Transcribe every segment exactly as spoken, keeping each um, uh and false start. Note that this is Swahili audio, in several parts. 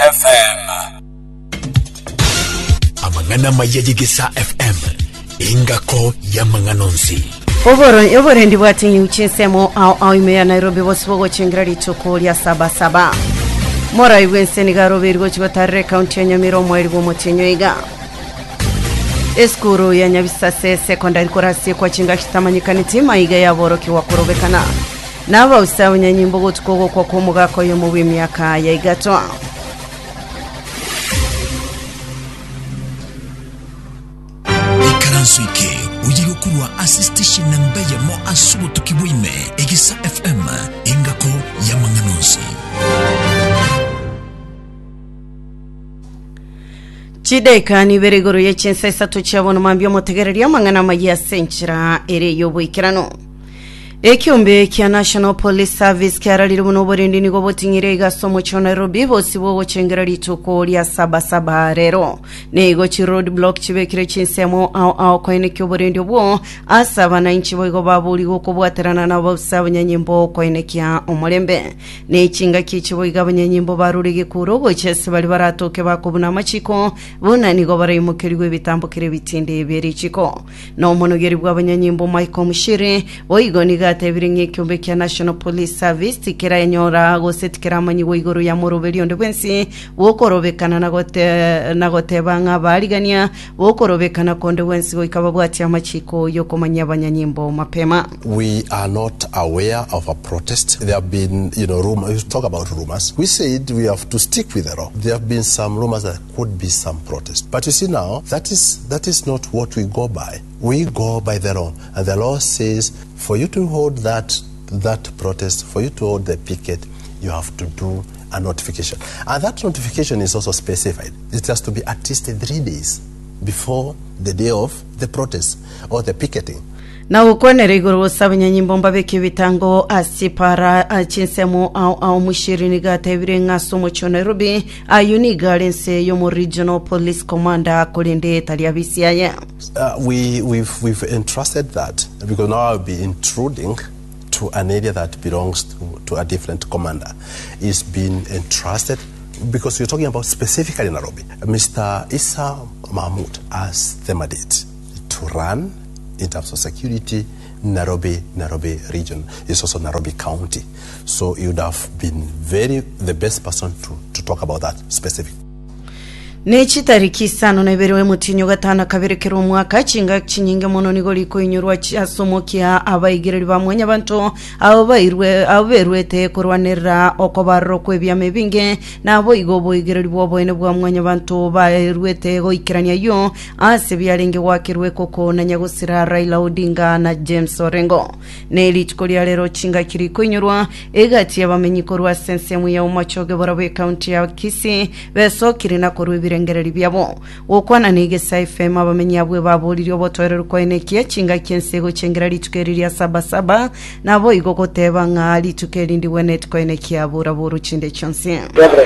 F M. Amangana mayaji Gisa F M. Ingako ya manganonzi. Oboro yobore ndi bwatinyi uchensemo au au imeya Nairobi bosibogo chengrali tokolia saba saba. Mora iwense ni garobe irgo chigotare county ya Nyamiro mwa irgo motenyoiga. Eskuru ya Nyabisase secondary korasi kwa chinga kitamanyikani tima iga ya boroki wakurobekana. Naba usawu nyanyimbogo tukogo kwa kumuga kwa yomu wimiaka ya igatoa. Ikaransuike ujigokurwa assistation nambeya mo asubo tukibwime Egisa F M ingako ya manganonsi. Chideka ni verigoro ye chensa sato chabona mambio motegereria mangana magia senchira ere yobo ikirano. Ekiombe kia National Police Service kia raliru noborindi nigo botingire igasomo cho Nairobi bosibo wochengerari toko lia saba saba rero. Nego chi roadblock chibe kire chinsemo au au koine kio borindi obuo asaba na inchi boigo babu ligo kubuaterana na wabusabu nyanyimbo koine kia omolembe. Ne chinga kichi boiga nyanyimbo baruri gikuro bochesi bali baratoke bakubuna machiko buna nigo barayimukirigwe bitambo kire bitinde beri chiko. No monogeri bwa nyanyimbo Michael Mushiri boigo niga tebiringe kiombe kia National Police Service tikira enyora gosetikira manyi goigoro ya morobeli onde bwensi wokorobekana nagote nagote banga baligania wokorobekana konde bwensi goikababwati amachiko yokomanya abanyanyimbo mapema. We are not aware of a protest. There have been, you know, rumors. We talk about rumors. We said we have to stick with the law. There have been some rumors that could be some protest. But you see now, that is that is not what we go by. We go by the law. And the law says for you to hold that that protest, for you to hold the picket, you have to do a notification. And that notification is also specified. It has to be at least three days before the day of the protest or the picketing. Na ukone igoro sabanya nyimbo mbabeke bitango asipara chinsemo au au mushiri gata ibirenga somo cho Nairobi ayuni galense yo mo regional police commander kolinde taliabisiaya. Uh, we we've we've entrusted that because now I'll be intruding to an area that belongs to, to a different commander. It's been entrusted because you're talking about specifically Nairobi. Mister Issa Mahmoud has the mandate to run in terms of security, Nairobi, Nairobi region. It's also Nairobi County. So you would have been very, the best person to, to talk about that specific. Nechi tariki sano na iberewe mutinyo gatana kaberekera umwaka chinga chinyinga mono nigoli ko inyurwa asomo kia abayigirira bamwenya bantu abo bayirwe aberwete korwanera okobarro kwebyame binge nabo igobo igirira bobo ene bwa mwenya bantu bayirwete go ikirania yo ase byalenge wakirwe koko na nyagusira Raila Odinga na James Orengo neli chikolia lero chinga kiri ko inyurwa egati abamenyi korwa sense mu ya umachoge borabe county ya Kisii beso kirina korwe birengereri byabo wokwana nige F M abamenyi abwe baburiri obotorero ko enekiye chinga kensego chengerari tukeriri saba saba nabo igokoteba ngali tukerindi wenet ko enekiye abura buru chinde chonse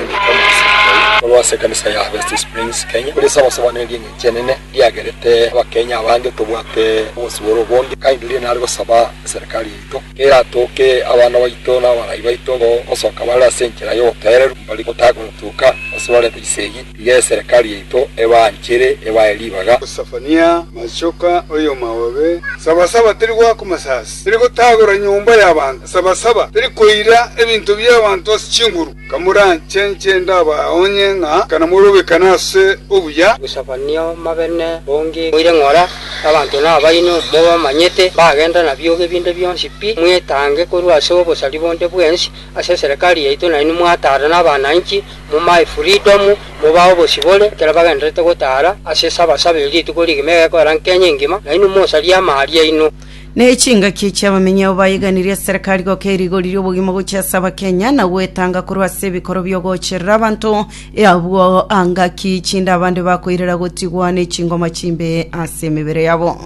Olwase kanisa ya West Springs Kenya kuri sawa sawa n'indi chenene yagerete abakenya abandi tubwate bosuboro bongi kandi uri narwo saba serikali ito kera toke abana bayito na bana bayito ngo osoka bala senkera yo tere bali kotago tuka oswale tujisegi ye serikali ito ebankire ebaelibaga Safania machoka oyo mawobe saba saba tiri kwa kumasasi tiri kotagora nyumba y'abantu saba saba tiri koira ebintu by'abantu chinguru kamura chenche ndaba onye nga kana murobe kanase obuya Safania mabene bongi mwire ngora abantu na bayino boba manyete bagenda na byoge binde byonsi pi mwetange korwa sobo sali bonde bwensi ase serikali yaitu na inu mwatara na bananchi mu my freedom mu bawo bosibole kera bagenda gotara ase saba sabiri tukoligime ko rankenya ngima na inu mo sali amali inu ne chinga kicha bamenya bayiganiriye serikali go kerigo liri obugimo gucyasaba Kenya na wetanga kurwa sebikoro byogocherera abantu yabwo anga kichinda abandi bakoirera gotigwane chingoma chimbe asemebere yabo.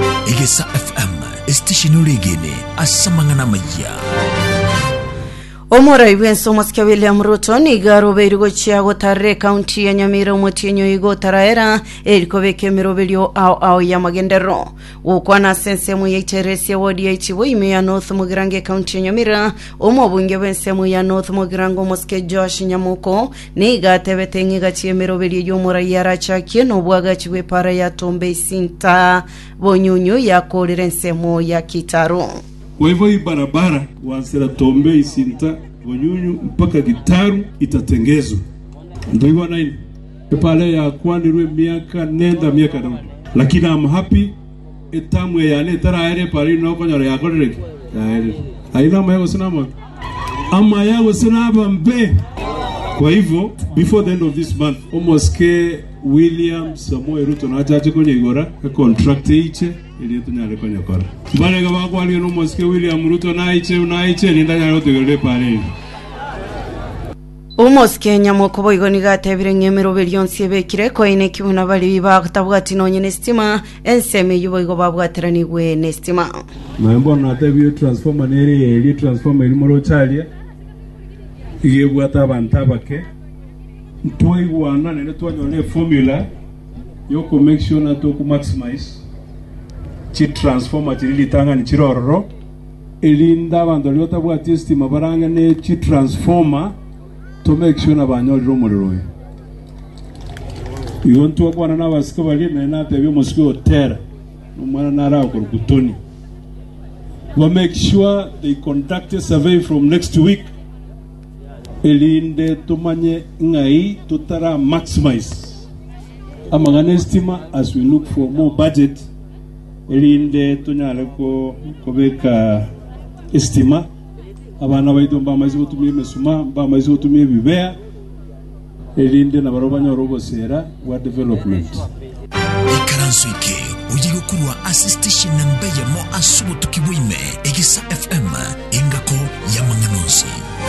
Egisa F M station uligene asamangana maya Omora ibwenso Moskia William Ruto ni garo beirigo chiago tarre county ya Nyamira Motienyo igo taraera eriko beke mirobelio au au ya magendero ukwana sense mu yeiteresi wodi ya chibo ime ya North Mugirange county ya Nyamira omo bunge bense mu ya North Mugirango Moskia Josh Nyamuko ni gatebete ngiga chiemirobelio yomora yara chakie no bwaga chiwe para ya Tombe Sinta bonyunyu ya kolirense mu ya Kitaro. Kwa hivyo hii barabara wansera Tombe Isinta Bonyunyu mpaka Gitaru itatengezwa. Ndio hivyo na hili. Pale ya kwanirwe miaka nenda miaka na. Lakini I'm happy etamwe yale tara ere pari no konyoro ya koreke. Yaele. Haina mayo sinama. Ama yao sinaba mbe. Kwa hivyo before the end of this month almost ke William Samoei Ruto na ajaje kwenye igora contract iche ili tunyale kwenye kora. Bale gaba kwa ali no moske William Ruto na iche na iche linda nyalo tegele pare. Umoske Nyamoko boigoni gatebire ngemero billion siebekire ko ine kibuna bali batabwati no nyene stima enseme yuboigo babwaterani gwe nestima. Mambo na tabiyo transformer nere ili transformer ili moro chalia. Iye bwata bantabake. Ntoi wana nene twanyone formula yoko make sure na to ku maximize chi transformer chili tanga ni chirororo elinda bandolio tabwati estima baranga ne chi transformer to make sure na banyoli romororo yonto bwana na basiko bali na na tebyo mosiko terra no mwana nara ko kutoni we make sure they conduct a survey from next week elinde tumanye ngai tutara maximize amagana estima as we look for more budget elinde tunyale ko kobeka estima abana baito mbamazi botumye mesuma mbamazi botumye bibea elinde na barobanya robosera wa development ikaransuike ujigo kurwa assistation namba ya mo asubo tukibwime Egisa F M ingako ya manganonsi.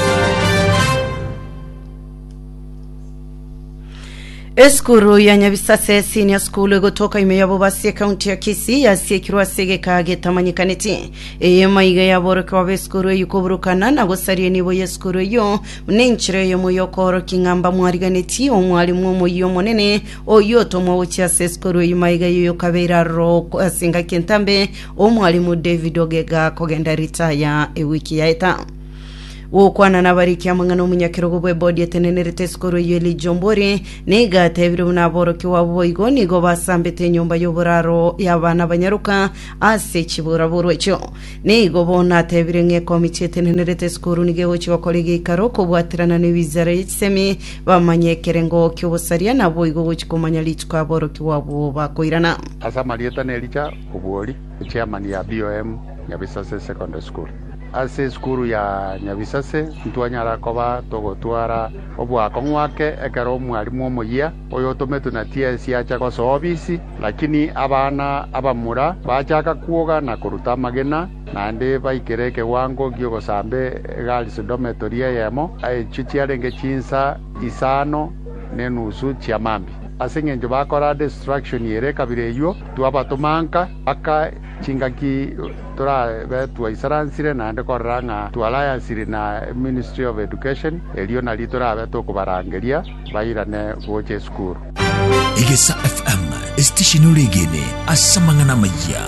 Eskuru ya Nyabisase Senior School gotoka imeyabo basi county ya Kisii ya siekirwa sege kage tamanyikaneti. Eye maiga ya boroka wa eskuru yuko burukana na gosariye nibo yeskuru yo mnenchire yo moyo koro kingamba mwariganeti o mwalimu moyo monene o yoto mwo cha eskuru imaiga yo kabera ro asinga kentambe o mwalimu David Ogega kogenda retire e wiki ya eta. Wokwana nabariki amangano munyakirogo bwe body etenenerete skoro yeli jombore nega tebire unaboroki waboigo nigo basambete nyumba yoburaro yabana banyaruka ase kibura borwecho nigo bona tebire nge komite etenenerete skoro nigewo chibakolege karoko bwatirana ne wizara yitsemi bamanyekere ngo kyobusaria naboigo gochikomanya lichwa boroki wabo bakoirana asa marieta nelicha obwoli chairman ya B O M Nyabisase Secondary School. Ase skuru ya Nyabisase ntwanyara koba togotwara obwako ngwake ekero mwalimu omoyia oyo tometu na T S yacha ko sobisi lakini abana abamura bachaka kuoga na kuruta magena nande baikereke wango gyogo sambe gali sodometoria yemo ai chichiarenge chinsa isano nenusu chiamambi asengenjo bakora destruction yere kabire yo tuabatomanga aka chingaki tora betu isaransire na ande koranga tu alliance na Ministry of Education elio na litora betu kubarangeria bairane boche school Egisa F M station regene asamangana maya.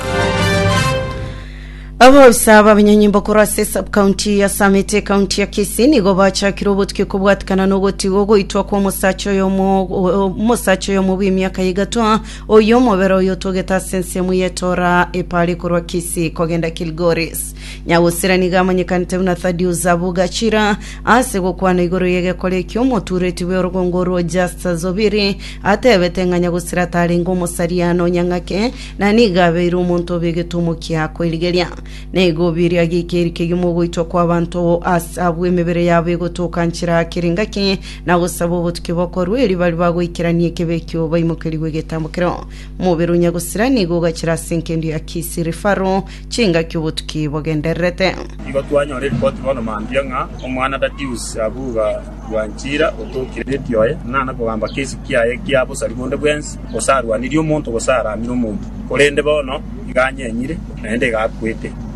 Abo saba binyanyimbo kurase sub county ya Samete county ya Kisii nigo bacha kirobot kikobwatkana nogoti gogo itwa kwa musacho yo mo musacho yo mu bimyaka yigatwa oyo mobero yo togeta sense mu yetora epali kurwa Kisii kogenda Kilgoris nyawusira nigamanyikante una Thadiu Zabugachira ase gokwana igoro yege kolekyo motureti we rugongoro Just Zobiri atebetenganya gusira talingo musariano nyangake na nigabeira umuntu begetumukia kweligeria nego biri agikeri kigimo gitwa kwa abantu asabwe mebere yabe gotokanchira kiringaki na gusabo butkibokorwe eri bali bagoikiraniye kebekyo bayimukeriwe getambukiro mu birunya gusira nigo gakira sinkendi ya Kisii rifaro chinga kyubutki bogenderete igo twanyore report bono mandianga omwana Thadius abuga wanchira otokiretyoye nana kugamba kesi kiaye kiabo salibonde bwensi osarwa nilio muntu gosara mino muntu kolende bono iganye nyire nende gakwete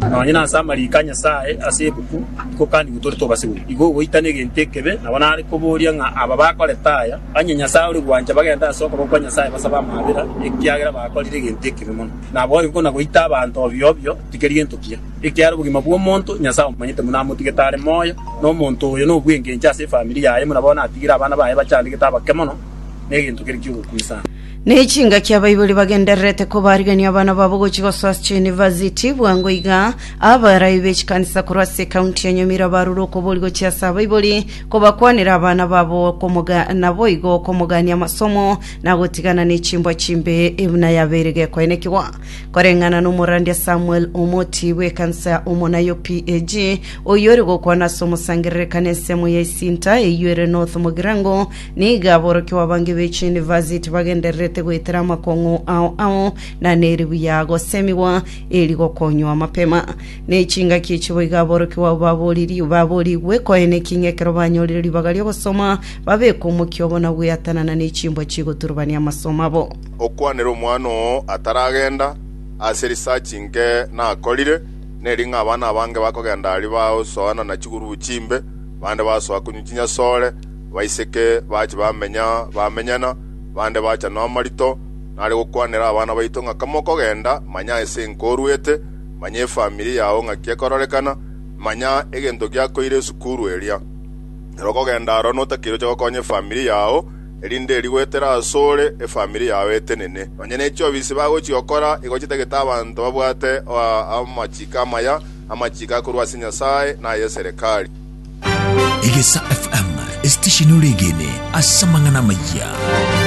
no nyina sama likanya sae asebuku ko kandi gutori to base igo goitane gentekebe nabona ari kuburia nga aba bakole taya anyenya sae uri gwanja bagenda soko ko kwanya sae basaba mabira ikiagira bakolire gentekebe mono nabo ko na goita abantu obyobyo tikeri entokia ikiaro bugima bwo monto nyasa umanyite munamo tigetare moyo no monto yo no bwenge njase familia yaye munabona atigira abana baye bacandike tabakemono negintu kiri cyugo kumisana Nechinga kia baibuli bagenderete ko barigani abana babo gochiko Swachi University bwangoiga abaraibe kanisa kurase county ya Nyamira baruro ko boligo chia sa baibuli ko bakwanira abana babo komoga naboigo komogania masomo na gotigana ne chimbo chimbe ibuna yaberege ko enekiwa korengana no Murandi Samuel Omoti we kanisa umonayo P A G oyori go kwana somo sangere kanese mu yesinta eyure North Mugirango ni gaboro kiwa bangi be University bagenderete gwetera makongo ao ao na neribu yago semiwa eligo konywa mapema nechinga kichibo igaboro kiwa baboliri baboli we ko ene kingekero banyoliri bagali gusoma babe ko mukiyobona guyatana na nechimbo chigo turubani amasoma bo okwanero mwano ataragenda ase researching na akolire neringa abana abange bakogenda ali bawo soana na chiguru chimbe bande baso akunyukinya sole baiseke bachi bamenya bamenyana bande bacha no marito nari gukwanira abana baito nga kamoko genda manya ese nkoruete manye family yawo nga kyekorekana manya egento gyako ire sukuru eria roko genda ro no takiro cyo konye family yawo erinde eriwetera asore e family yawe tenene manye necho bisi bago cyokora ego kitegeta abantu babwate amachika maya amachika kurwa sinyasaye na ye serikali Igesa F M station uligene asamangana maya